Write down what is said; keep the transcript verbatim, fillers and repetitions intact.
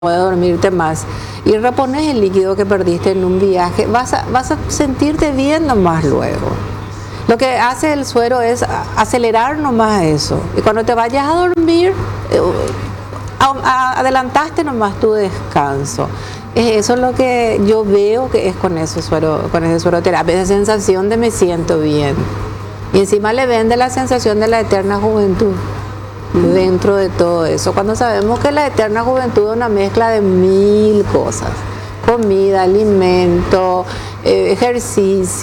puede dormirte más y repones el líquido que perdiste en un viaje, vas a, vas a sentirte bien nomás luego. Lo que hace el suero es acelerar nomás eso. Y cuando te vayas a dormir, adelantaste nomás tu descanso. Eso es lo que yo veo que es con ese suero, con ese sueroterapia, esa sensación de me siento bien. Y encima le vende la sensación de la eterna juventud dentro de todo eso, cuando sabemos que la eterna juventud es una mezcla de mil cosas: comida, alimento, eh, ejercicio.